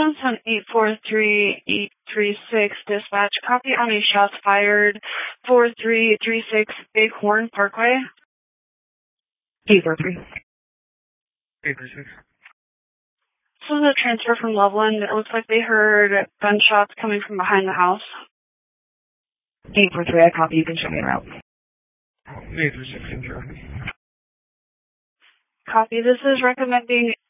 Johnson 843-836 dispatch. Copy on a shots fired 4336 Bighorn Parkway. 843. 836. This is a transfer from Loveland. It looks like they heard gunshots coming from behind the house. 843, I copy. You can show me en route. 836, in Germany. Copy. This is recommending